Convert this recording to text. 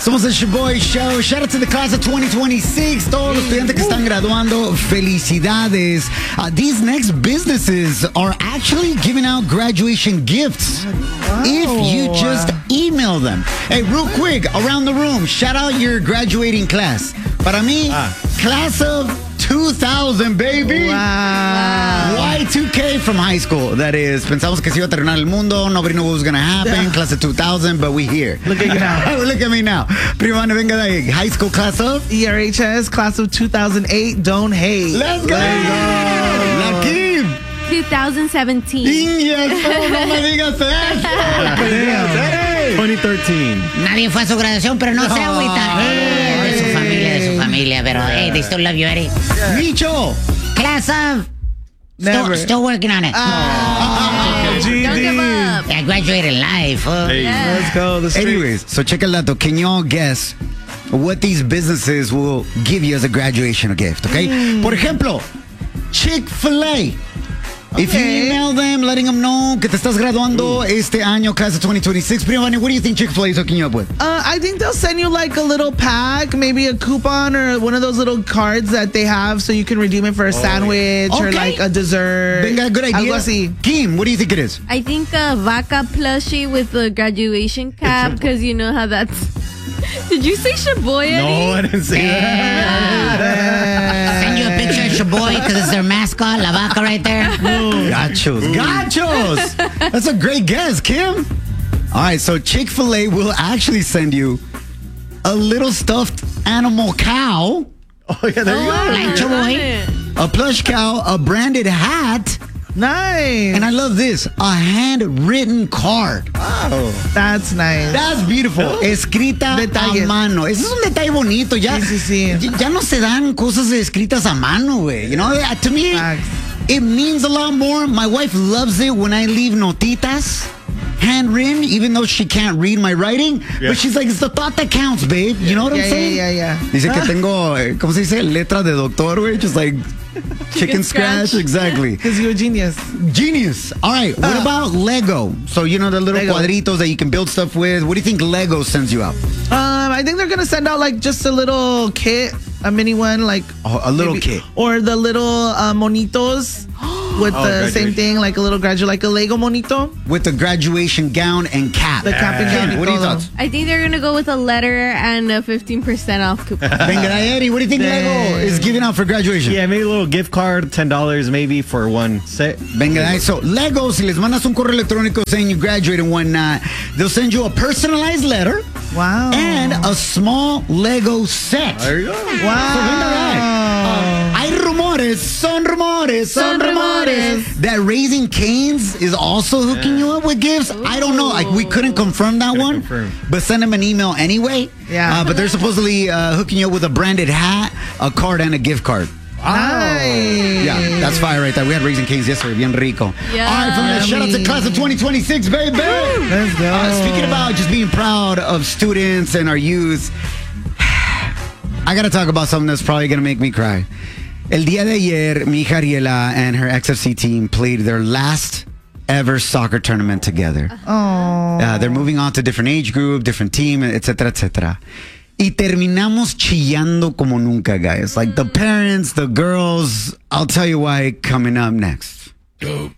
Somos el Shoboy Show. Shout out to the class of 2026. Todos los estudiantes que están graduando, felicidades. These next businesses are actually giving out graduation gifts. If you just email them. Hey, real quick, around the room, shout out your graduating class. Para mí, class of 2000, baby. Wow. Y2K from high school. That is, pensamos que se iba a terminar el mundo. Nobody knew what was going to happen. Class of 2000, but we here. Look at you now. Look at me now. Prima, venga de ahí. High school class of? ERHS, class of 2008, don't hate. Let's go. Lakeem. 2017. Yes, no me digas eso. 2013. Nadie fue a su graduación, pero no se agüita. De su familia, pero hey, they still love you, Eddie. Micho. Class of... Never. Still working on it. Don't give up. I graduated live. Let's go. The streets. Anyways, so check el dato. Can y'all guess what these businesses will give you as a graduation gift, okay? Por ejemplo, Chick-fil-A. If you email them, letting them know que te estás graduando este año, class of 2026. Prima, what do you think Chick-fil-A is hooking you up with? I think they'll send you like a little pack, maybe a coupon or one of those little cards that they have so you can redeem it for a sandwich or Okay. like a dessert. Venga, good idea. Algo así. Kim, what do you think it is? I think a vaca plushie with the graduation cap, because you know how that's... Did you say Shoboy, Eddie? No, I didn't say that. Send you a picture of Shoboy because it's their mascot, La Vaca, right there. Gachos. That's a great guess, Kim. All right, so Chick-fil-A will actually send you a little stuffed animal cow, Oh, yeah, there you go. Like Shoboy. a plush cow, a branded hat, Nice. and I love this, a handwritten card. That's nice. That's beautiful. Escrita Detalles. a mano. Ese es un detalle bonito. Ya, Sí. ya no se dan cosas escritas a mano, güey. You know, to me, Facts. it means a lot more. My wife loves it when I leave notitas handwritten, even though she can't read my writing. Yeah. But she's like, it's the thought that counts, babe. You know what I'm saying? Yeah. Dice que tengo, ¿cómo se dice? Letra de doctor, güey. Just like chicken scratch. Exactly. Because you're a genius. Genius. All right. What about Lego? So, you know, the little Lego. cuadritos that you can build stuff with. What do you think Lego sends you out? I think they're gonna send out like just a little kit, a mini one, like A little kit. or the little monitos with the graduation. same thing, like a little graduate, like a Lego monito. With the graduation gown and cap. The cap and gown. What are your thoughts? I think they're going to go with a letter and a 15% off coupon. Venga, Eddie, what do you think Lego is giving out for graduation? Yeah, maybe a little gift card, $10 maybe for one set. Venga, so Lego, si les mandas un correo electrónico saying you graduated and whatnot, they'll send you a personalized letter Wow. and a small Lego set. There you go. Wow. Hay rumores, son rumores that Raising Cane's is also hooking you up with gifts. I don't know. Like, we couldn't confirm that one, confirm. but send them an email anyway. Yeah. But they're supposedly hooking you up with a branded hat, a card, and a gift card. Nice. Yeah, that's fire right there. We had Raising Cane's yesterday. Bien rico. Yeah. All right, from there, shout out to class of 2026, baby. Let's go. Speaking about just being proud of students and our youth, I got to talk about something that's probably going to make me cry. El día de ayer, mi hija Ariela and her XFC team played their last ever soccer tournament together. They're moving on to different age group, different team, etcétera, etcétera. Y terminamos chillando como nunca, guys. Like the parents, the girls. I'll tell you why coming up next.